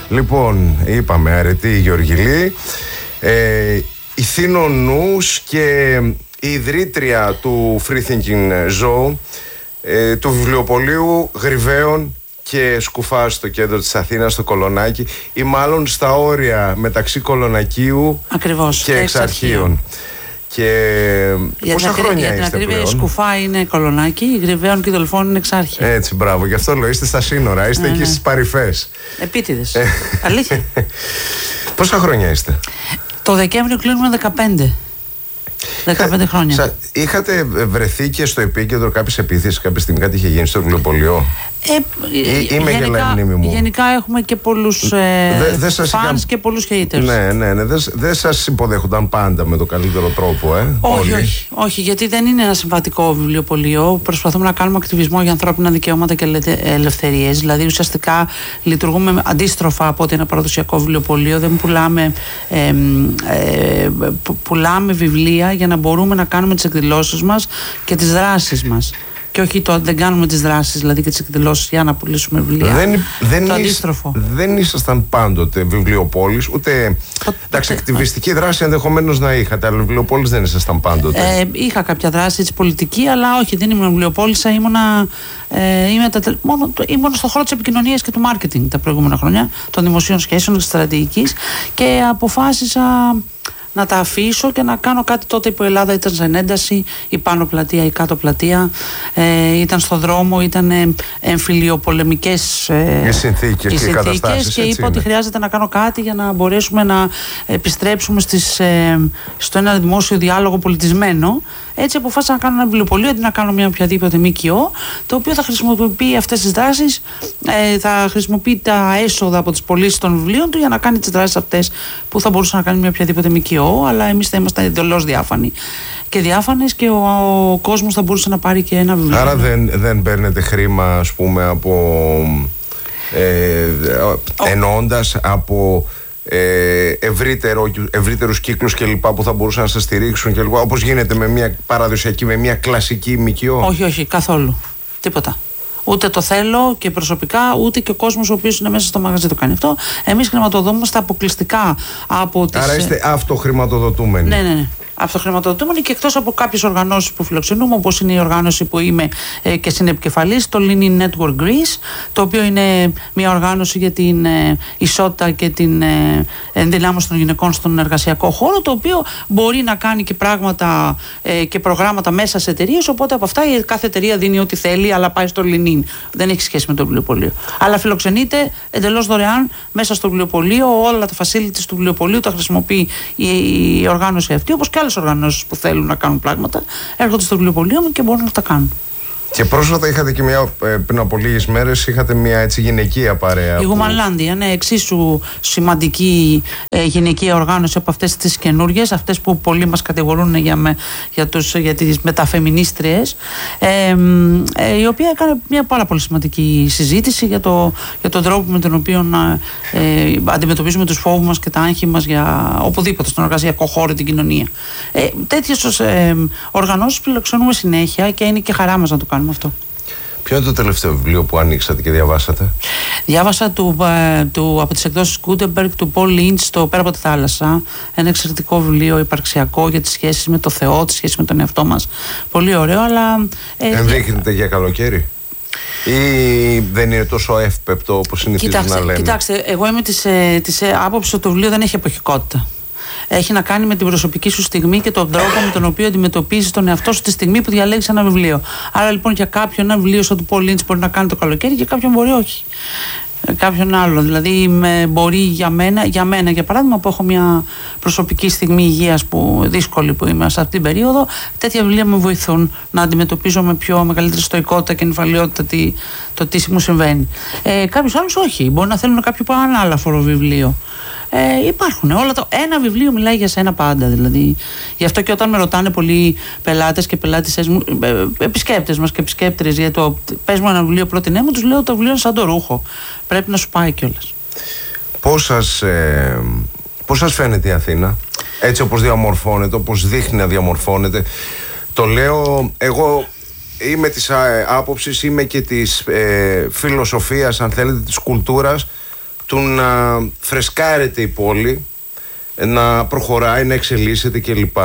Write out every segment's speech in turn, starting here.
Λοιπόν, είπαμε αρετή Γεωργιλή, ηθήνο νους και η ιδρύτρια του Free Thinking Zoo, του βιβλιοπωλείου Γρυβαίων και Σκουφά στο κέντρο της Αθήνας, στο Κολονάκι, ή μάλλον στα όρια μεταξύ Κολονακίου και Εξαρχείων. Και πόσα χρόνια είστε πλέον? Για την Σκουφά είναι Κολονάκι, η Γρυβαίων και Δελφών είναι Εξάρχεια. Έτσι, μπράβο, γι' αυτό λέω, είστε στα σύνορα, είστε εκεί στις παρυφές. Επίτηδες, αλήθεια. Πόσα χρόνια είστε? Το Δεκέμβριο κλείνουμε 15. 15 χρόνια. Είχατε βρεθεί και στο επίκεντρο κάποιες επίθεσεις κάποια στιγμή, κάτι είχε γίνει στο βιβλιοπωλείο? Γενικά έχουμε και πολλούς fans και πολλούς haters. Ναι. Δεν σας υποδέχονταν πάντα με τον καλύτερο τρόπο, Όχι, γιατί δεν είναι ένα συμβατικό βιβλιοπωλείο. Προσπαθούμε να κάνουμε ακτιβισμό για ανθρώπινα δικαιώματα και ελευθερίες. Δηλαδή, ουσιαστικά λειτουργούμε αντίστροφα από ότι ένα παραδοσιακό βιβλιοπωλείο. Δεν πουλάμε βιβλία για να μπορούμε να κάνουμε τις εκδηλώσεις μας και τις δράσεις μας. Και όχι δεν κάνουμε τις δράσεις, δηλαδή και τις εκδηλώσεις για να πουλήσουμε βιβλία. Το αντίστροφο. Δεν ήσασταν πάντοτε βιβλιοπόλης, ούτε. Εντάξει, ακτιβιστική δράση ενδεχομένως να είχατε, αλλά βιβλιοπόλης δεν ήσασταν πάντοτε. Είχα κάποια δράση της πολιτική, αλλά όχι, δεν ήμουν βιβλιοπόλησα. Ήμουν στον χώρο της επικοινωνίας και του μάρκετινγκ τα προηγούμενα χρόνια, των δημοσίων σχέσεων και της στρατηγικής, και αποφάσισα να τα αφήσω και να κάνω κάτι τότε που η Ελλάδα ήταν σε ένταση, η πάνω πλατεία, η κάτω πλατεία, ήταν στο δρόμο, ήταν εμφυλιοπολεμικές οι συνθήκες και οι καταστάσεις. Και είπα ότι χρειάζεται να κάνω κάτι για να μπορέσουμε να επιστρέψουμε στο ένα δημόσιο διάλογο πολιτισμένο. Έτσι αποφάσισα να κάνω ένα βιβλιοπωλείο αντί να κάνω μια οποιαδήποτε ΜΚΟ, το οποίο θα χρησιμοποιεί αυτές τις δράσεις, θα χρησιμοποιεί τα έσοδα από τις πωλήσεις των βιβλίων του για να κάνει τις δράσεις αυτές που θα μπορούσε να κάνει μια οποιαδήποτε ΜΚΟ, αλλά εμείς θα ήμασταν εντελώς διάφανοι και διάφανες και ο κόσμος θα μπορούσε να πάρει και ένα βιβλίο. Άρα δεν παίρνετε χρήμα, ας πούμε, από εννοώντας από ευρύτερους κύκλους και λοιπά που θα μπορούσαν να σας στηρίξουν και λοιπά, όπως γίνεται με μια παραδοσιακή, με μια κλασική ΜΚΟ? Όχι, καθόλου. Τίποτα. Ούτε το θέλω και προσωπικά, ούτε και ο κόσμος ο οποίος είναι μέσα στο μαγαζί το κάνει αυτό. Εμείς χρηματοδοτούμαστε αποκλειστικά από τις. Άρα είστε αυτοχρηματοδοτούμενοι. Ναι. Αυτοχρηματοδοτούμενοι, και εκτός από κάποιες οργανώσεις που φιλοξενούμε, όπως είναι η οργάνωση που είμαι και συνεπικεφαλής, το Lenin Network Greece, το οποίο είναι μια οργάνωση για την ισότητα και την ενδυνάμωση των γυναικών στον εργασιακό χώρο, το οποίο μπορεί να κάνει και πράγματα και προγράμματα μέσα σε εταιρείες. Οπότε από αυτά η κάθε εταιρεία δίνει ό,τι θέλει, αλλά πάει στο Lenin. Δεν έχει σχέση με το βιβλιοπωλείο. Αλλά φιλοξενείται εντελώς δωρεάν μέσα στο βιβλιοπωλείο. Όλα τα facilities του βιβλιοπωλείου τα χρησιμοποιεί η οργάνωση αυτή, όπως και άλλες οργανώσεις που θέλουν να κάνουν πράγματα, έρχονται στο βιβλιοπωλείο μου και μπορούν να τα κάνουν. Και πρόσφατα είχατε και πριν από λίγες μέρες, είχατε μια έτσι γυναικεία παρέα. Η Γουμανλάνδια, ναι, εξίσου σημαντική γυναικεία οργάνωση από αυτές τις καινούργιες, αυτές που πολλοί μας κατηγορούν για τις μεταφεμινίστριες, η οποία έκανε μια πάρα πολύ σημαντική συζήτηση για τον τρόπο με τον οποίο αντιμετωπίζουμε τους φόβους μας και τα άγχη μας για οπουδήποτε στον εργασιακό χώρο, την κοινωνία. Τέτοιες οργανώσεις φιλοξενούμε συνέχεια και είναι και χαρά μας να το κάνουμε αυτό. Ποιο είναι το τελευταίο βιβλίο που ανοίξατε και διαβάσατε? Διάβασα από τις εκδόσεις Gutenberg του Paul Lynch, το «Πέρα από τη θάλασσα». Ένα εξαιρετικό βιβλίο υπαρξιακό για τις σχέσεις με το Θεό, τις σχέσεις με τον εαυτό μας. Πολύ ωραίο, αλλά. Ενδείχνεται για καλοκαίρι ή δεν είναι τόσο εύπεπτο όπως συνηθίζουν να λένε? Κοιτάξτε, εγώ είμαι της άποψης ότι το βιβλίο δεν έχει εποχικότητα. Έχει να κάνει με την προσωπική σου στιγμή και τον τρόπο με τον οποίο αντιμετωπίζεις τον εαυτό σου τη στιγμή που διαλέγεις ένα βιβλίο. Άρα λοιπόν για κάποιον ένα βιβλίο σαν του Paul Lynch μπορεί να κάνει το καλοκαίρι, και κάποιον μπορεί όχι. Κάποιον άλλο. Δηλαδή μπορεί για μένα για παράδειγμα, που έχω μια προσωπική στιγμή υγείας δύσκολη που είμαι σε αυτή την περίοδο, τέτοια βιβλία με βοηθούν να αντιμετωπίζω με πιο μεγαλύτερη στοικότητα και νυφαλιότητα το τι μου συμβαίνει. Κάποιος άλλος όχι. Μπορεί να θέλουν κάποιο ανάλαφρο βιβλίο. Υπάρχουν ένα βιβλίο μιλάει για σένα πάντα, δηλαδή. Γι' αυτό και όταν με ρωτάνε πολλοί πελάτες και πελάτησες μου, επισκέπτες μας και επισκέπτρες, για το πες μου ένα βιβλίο, πρότεινέ μου, τους λέω το βιβλίο είναι σαν το ρούχο, πρέπει να σου πάει κιόλας. Πώς σας φαίνεται η Αθήνα, έτσι όπως διαμορφώνεται, όπως δείχνει να διαμορφώνεται? Το λέω, εγώ είμαι της άποψης, είμαι και της φιλοσοφίας, αν θέλετε, της κουλτούρας, του να φρεσκάρεται η πόλη, να προχωράει, να εξελίσσεται κλπ.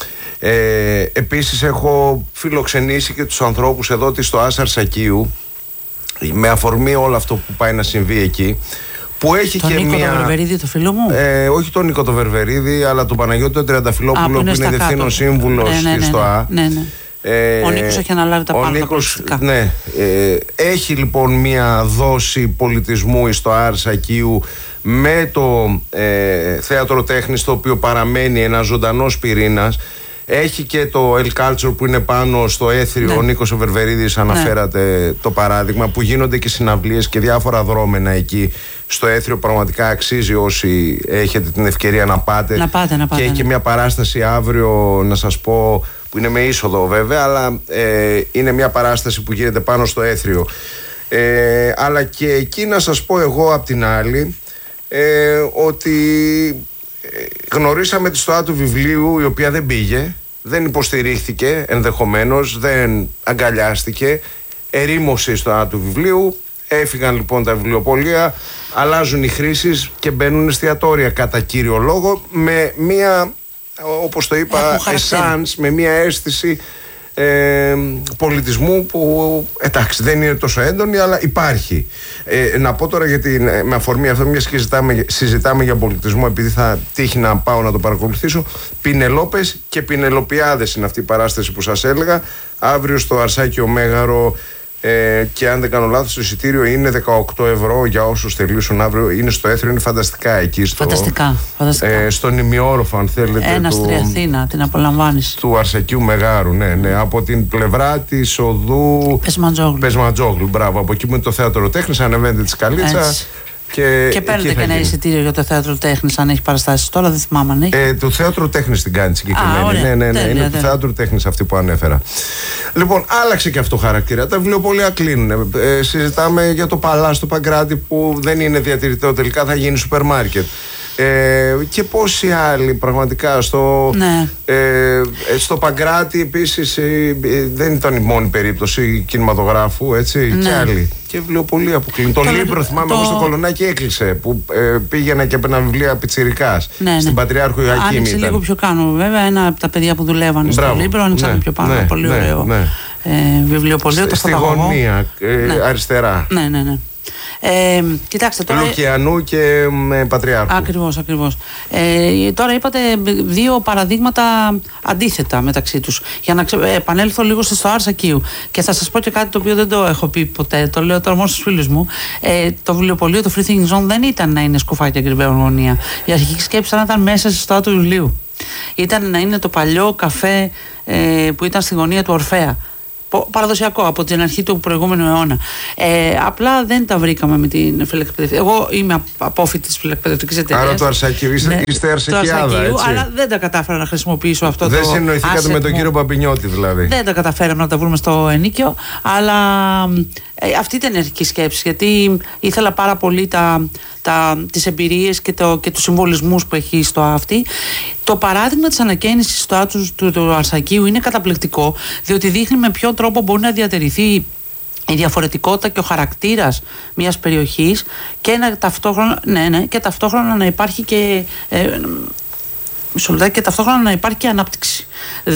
Επίσης έχω φιλοξενήσει και τους ανθρώπους εδώ της στο Άσαρ Σακίου, με αφορμή όλο αυτό που πάει να συμβεί εκεί, που έχει τον και Νίκο μια... τον Βερβερίδη, το φίλο μου. Όχι τον Νίκο τον Βερβερίδη, αλλά τον Παναγιώτη τον Τριανταφυλόπουλο, που είναι διευθύνων σύμβουλος στη ΣΤΟΑ. Ο Νίκος έχει αναλάβει τα πάντα. Ναι, έχει λοιπόν μια δόση πολιτισμού στο Άσαρ Σακίου, με το θέατρο τέχνης, το οποίο παραμένει ένας ζωντανός πυρήνας. Έχει και το El Culture που είναι πάνω στο Έθριο. Ναι. Ο Νίκος ο Βερβερίδης αναφέρατε το παράδειγμα, που γίνονται και συναυλίες και διάφορα δρόμενα εκεί στο Έθριο. Πραγματικά αξίζει όσοι έχετε την ευκαιρία να πάτε. Να πάτε. Και έχει και μια παράσταση αύριο, να σας πω, που είναι με είσοδο βέβαια, αλλά είναι μια παράσταση που γίνεται πάνω στο Έθριο. Αλλά και εκεί να σας πω εγώ απ' την άλλη ότι γνωρίσαμε τη ΣΤΟΑ του βιβλίου, η οποία δεν πήγε, δεν υποστηρίχθηκε ενδεχομένως, δεν αγκαλιάστηκε, ερήμωσε η ΣΤΟΑ του βιβλίου. Έφυγαν λοιπόν τα βιβλιοπωλεία, αλλάζουν οι χρήσεις και μπαίνουν εστιατόρια κατά κύριο λόγο, με μία, όπως το είπα, εσάνς, με μία αίσθηση πολιτισμού που εντάξει δεν είναι τόσο έντονη, αλλά υπάρχει. Να πω τώρα, γιατί με αφορμή αυτό, μιας και συζητάμε για πολιτισμό, επειδή θα τύχει να πάω να το παρακολουθήσω, Πινελόπες και Πινελοπιάδες είναι αυτή η παράσταση που σας έλεγα, αύριο στο Αρσάκιο Μέγαρο. Και αν δεν κάνω λάθος, το εισιτήριο είναι 18 ευρώ για όσους θελήσουν αύριο. Είναι στο Έθριο, είναι φανταστικά εκεί. Φανταστικά. Στον ημιόροφο, αν θέλετε. Ένας στη Αθήνα, την απολαμβάνεις. Του Αρσακίου Μεγάρου, ναι. Από την πλευρά της οδού Πεσματζόγλου. Μπράβο, από εκεί που είναι το θέατρο τέχνης, ανεβαίνετε τη Σκαλίτσα. Και παίρνετε και ένα εισιτήριο για το θέατρο τέχνης, αν έχει παραστάσεις τώρα, δεν θυμάμαι αν έχει. Το θέατρο τέχνης την κάνει συγκεκριμένη. Ναι, είναι το θέατρο τέχνης αυτή που ανέφερα. Λοιπόν, άλλαξε και αυτό χαρακτήρα. Τα βιβλιοπωλεία κλείνουν. Συζητάμε για το Παλάς στο Παγκράτη, που δεν είναι διατηρητέο, τελικά θα γίνει σούπερ μάρκετ. Και πόσοι άλλοι πραγματικά στο Παγκράτη επίσης δεν ήταν η μόνη περίπτωση κινηματογράφου, έτσι, και άλλοι. Και βιβλιοπωλεία που κλείνουν. Το Λίμπρο, θυμάμαι εγώ στο Κολονάκι έκλεισε, που πήγαινα και έπαιρνα βιβλία πιτσιρικάς στην Πατριάρχου Ιωακήμη. Άνοιξε λίγο πιο κάνω, βέβαια. Ένα από τα παιδιά που δουλεύανε στο Λίμπρο άνοιξαν πιο πάνω. Πολύ ωραίο βιβλιοπωλείο. Στη γωνία, αριστερά. Ναι. Κοιτάξτε τώρα. Λουκιανού και Πατριάρχου. Ακριβώς. Τώρα είπατε δύο παραδείγματα αντίθετα μεταξύ τους. Για να επανέλθω λίγο στο Άσαρ Σακίου. Και θα σας πω και κάτι το οποίο δεν το έχω πει ποτέ. Το λέω τώρα μόνο στους φίλους μου. Το βιβλιοπωλείο, το Free Thinking Zone, δεν ήταν να είναι σκουφάκια Γρυβαίων γωνία. Η αρχική σκέψη ήταν μέσα στη ΣΤΟΑ του βιβλίου. Ήταν να είναι το παλιό καφέ που ήταν στη γωνία του Ορφέα. Παραδοσιακό από την αρχή του προηγούμενου αιώνα. Απλά δεν τα βρήκαμε με την φιλεκπαιδευτική. Εγώ είμαι απόφοιτη τη φιλεκπαιδευτική εταιρεία. Άρα το Αρσακίου, είστε Αρσακιάδα, έτσι. Αλλά δεν τα κατάφερα να χρησιμοποιήσω αυτό. Δεν συνοηθήκατε με τον κύριο Παπινιώτη, δηλαδή. Δεν τα καταφέραμε να τα βρούμε στο ενίκιο. Αλλά αυτή ήταν η αρχική σκέψη. Γιατί ήθελα πάρα πολύ τις εμπειρίες και τους συμβολισμούς που έχει στο αυτή. Το παράδειγμα της ανακαίνησης του Αρσακίου είναι καταπληκτικό, διότι δείχνει με ποιο τρόπο μπορεί να διατηρηθεί η διαφορετικότητα και ο χαρακτήρας μιας περιοχής και ταυτόχρονα να υπάρχει και ταυτόχρονα να υπάρχει και ανάπτυξη.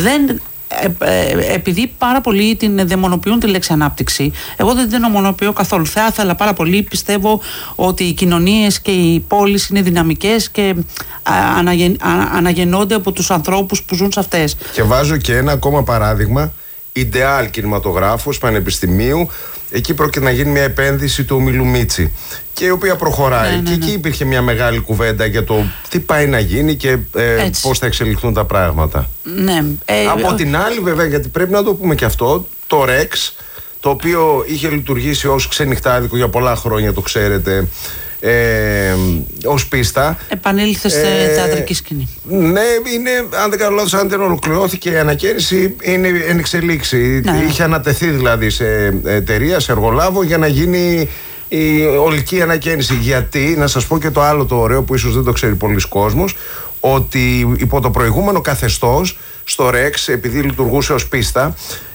Επειδή πάρα πολλοί την δαιμονοποιούν τη λέξη ανάπτυξη, εγώ δεν την δαιμονοποιώ καθόλου. Θα ήθελα πάρα πολύ, πιστεύω ότι οι κοινωνίες και οι πόλεις είναι δυναμικές και αναγεννώνται από τους ανθρώπους που ζουν σε αυτές. Και βάζω και ένα ακόμα παράδειγμα. Ιντεάλ κινηματογράφος πανεπιστημίου. Εκεί πρόκειται να γίνει μια επένδυση του ομίλου Μίτσι, και η οποία προχωράει. Και εκεί υπήρχε μια μεγάλη κουβέντα για το τι πάει να γίνει και πώς θα εξελιχθούν τα πράγματα. Από την άλλη, βέβαια, γιατί πρέπει να το πούμε και αυτό, το Rex, το οποίο είχε λειτουργήσει ως ξενυχτάδικο για πολλά χρόνια, το ξέρετε, ως πίστα. Επανήλθε σε θεατρική σκηνή. Ναι, είναι, αν δεν κάνω λάθος, αν δεν ολοκληρώθηκε η ανακαίνιση, είναι εν εξελίξη. Είχε ανατεθεί δηλαδή σε εταιρεία, σε εργολάβο, για να γίνει η ολική ανακαίνιση. Γιατί, να σας πω και το άλλο το ωραίο που ίσως δεν το ξέρει πολλοί κόσμος, ότι υπό το προηγούμενο καθεστώς στο Rex, επειδή λειτουργούσε ως πίστα,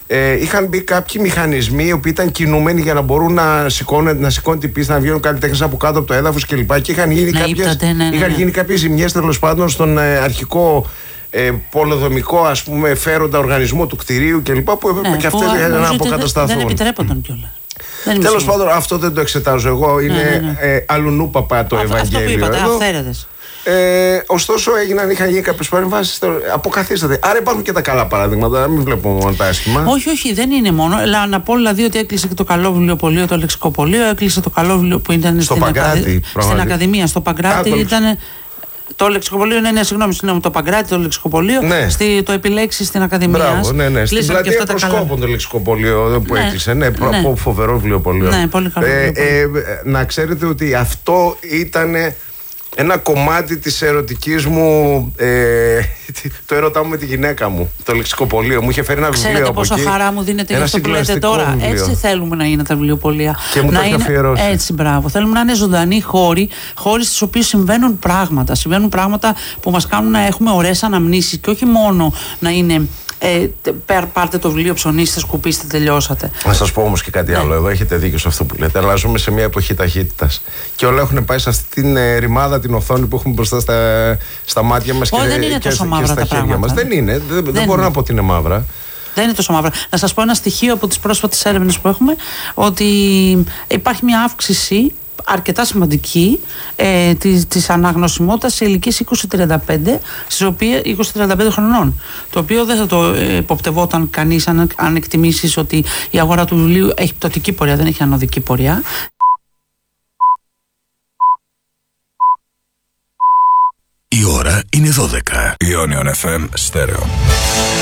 είχαν μπει κάποιοι μηχανισμοί οι οποίοι ήταν κινούμενοι για να μπορούν να σηκώνουν την πίστα, να βγαίνουν καλλιτέχνες από κάτω από το έδαφος κλπ. Και είχαν γίνει κάποιες ζημιές τέλος πάντων στον αρχικό πολεοδομικό, ας πούμε, φέροντα οργανισμό του κτηρίου κλπ. Που έπρεπε και αυτές να αποκατασταθούν. Δεν επιτρέπονταν κιόλας. Τέλος πάντων, αυτό δεν το εξετάζω εγώ. Είναι αλουνού παπά το Ευαγγέλιο. Αυτό που είπατε, αυθαίρετες. Ωστόσο, είχαν γίνει κάποιες παρεμβάσεις. Αποκαθίσταται. Άρα υπάρχουν και τα καλά παραδείγματα. Να μην βλέπουμε μόνο τα άσχημα. Όχι, δεν είναι μόνο. Να πω δηλαδή ότι έκλεισε και το καλό βιβλιοπωλείο, το λεξικοπωλείο. Έκλεισε το καλό βιβλίο που ήταν στην Ακαδημία. Στο Παγκράτη ήταν. Το λεξικοπωλείο, συγγνώμη, το Παγκράτη, το λεξικοπωλείο. Ναι. Το επιλέξει στην Ακαδημία. Μπράβο, ναι. Στην πλατεία Προσκόπων το λεξικοπωλείο που έκλεισε. Ναι, φοβερό βιβλιοπωλείο. Ναι, πολύ καλό. Να ξέρετε ότι αυτό ήταν ένα κομμάτι της ερωτικής μου, το έρωτά μου με τη γυναίκα μου, το λεξικοπωλείο. Μου είχε φέρει ένα βιβλίο από εκεί. Ξέρετε πόσο χαρά μου δίνεται για αυτό που λέτε τώρα. Βιβλίο. Έτσι θέλουμε να είναι τα βιβλιοπωλεία. Και μου το έχει αφιερώσει. Έτσι, μπράβο. Θέλουμε να είναι ζωντανοί χώροι στους οποίους συμβαίνουν πράγματα. Συμβαίνουν πράγματα που μας κάνουν να έχουμε ωραίες αναμνήσεις και όχι μόνο να είναι. Πάρτε το βιβλίο, ψωνίστε, σκουπίστε, τελειώσατε. Να σας πω όμως και κάτι άλλο. Εδώ έχετε δίκιο σε αυτό που λέτε. Αλλά ζούμε σε μια εποχή ταχύτητας. Και όλα έχουν πάει σε αυτή την ρημάδα, την οθόνη που έχουμε μπροστά στα μάτια μας και στα χέρια μας. Δεν είναι. Δεν μπορώ να πω ότι είναι μαύρα. Δεν είναι τόσο μαύρα. Να σας πω ένα στοιχείο από τις πρόσφατες έρευνες που έχουμε, ότι υπάρχει μια αύξηση αρκετά σημαντική της αναγνωσιμότητας σε ηλικίες 20-35, 20-35 χρονών. Το οποίο δεν θα το υποπτευόταν κανείς αν εκτιμήσεις ότι η αγορά του βιβλίου έχει πτωτική πορεία, δεν έχει ανωδική πορεία. Η ώρα είναι 12. Ionion FM Stereo.